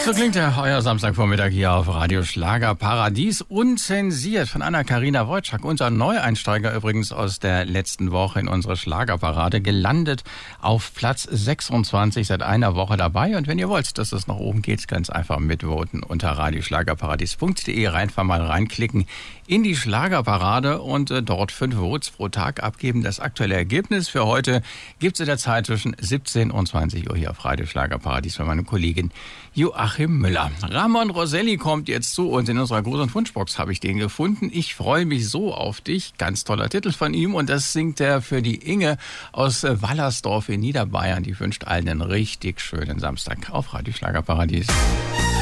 So klingt der heuer Samstagvormittag hier auf Radio Schlagerparadies. Unzensiert von Anna-Karina Wojcik, unser Neueinsteiger übrigens aus der letzten Woche in unsere Schlagerparade, gelandet auf Platz 26, seit einer Woche dabei. Und wenn ihr wollt, dass es nach oben geht, ganz einfach mitvoten unter radioschlagerparadies.de. Einfach mal reinklicken in die Schlagerparade und dort 5 Votes pro Tag abgeben. Das aktuelle Ergebnis für heute gibt's in der Zeit zwischen 17 und 20 Uhr hier auf Radio Schlagerparadies von meiner Kollegin Joachim Müller. Ramon Roselli kommt jetzt zu uns. In unserer Gruß- und Wunschbox habe ich den gefunden. Ich freue mich so auf dich. Ganz toller Titel von ihm. Und das singt er für die Inge aus Wallersdorf in Niederbayern. Die wünscht allen einen richtig schönen Samstag auf Radio Schlagerparadies.